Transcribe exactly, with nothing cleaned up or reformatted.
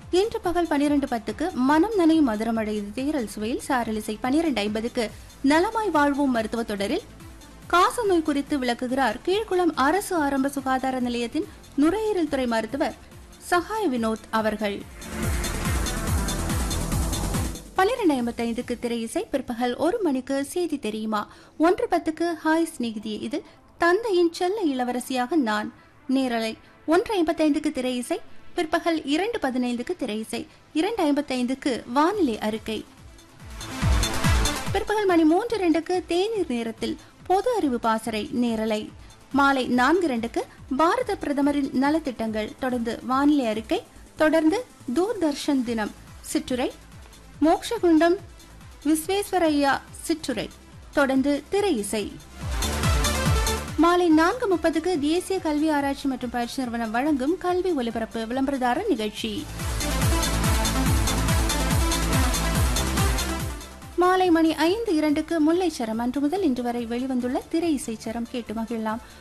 இன்று பகல் பனிரெண்டு பத்துக்கு மனம் நனையும் மதுரமழை தேரல் சுவையில் சாரலிசை. பனிரெண்டு ஐம்பதுக்கு நலமாய் வாழ்வோம் மருத்துவ தொடரில் காசநோய் குறித்து விளக்குகிறார் கீழ்குளம் அரசு ஆரம்ப சுகாதார நிலையத்தின் நுரையீரல் துறை மருத்துவர் சகாய வினோத் அவர்கள். பனிரெண்டு ஐம்பத்தி ஐந்துக்கு திரை இசை. பிற்பகல் ஒரு மணிக்கு செய்தி தெரியுமா. ஒன்று பத்துக்கு ஹாய் ஸ்நேகிதியே, இதில் தந்தையின் செல்ல இளவரசியாக நான் நேரலை. ஒன்று ஐம்பத்தி ஐந்துக்கு திரை இசை. பிற்பகல் இரண்டு பதினைந்துக்கு திரை இசை. இரண்டு ஐம்பத்தி ஐந்துக்கு வானிலை அறிக்கை. பிற்பகல் மணி மூன்று இரண்டுக்கு தேநீர் நேரத்தில் பொது அறிவு பாசறை நேரலை. மாலை நான்கு இரண்டுக்கு பாரத பிரதமரின் நலத்திட்டங்கள். தொடர்ந்து வானிலை அறிக்கை. தொடர்ந்து தூர்தர்ஷன் தினம் சிற்றுரை. மோக்ஷகுண்டம் விஸ்வேஸ்வரையா சிற்றுரை. தொடர்ந்து திரை இசை. மாலை நான்கு முப்பதுக்கு தேசிய கல்வி ஆராய்ச்சி மற்றும் பயிற்சி நிறுவனம் வழங்கும் கல்வி ஒலிபரப்பு விளம்பரதார நிகழ்ச்சி. மாலை மணி ஐந்து இரண்டுக்கு முல்லைச்சரம். அன்று முதல் இன்று வரை வெளிவந்துள்ள திரை இசைச்சரம் கேட்டு மகிழலாம்.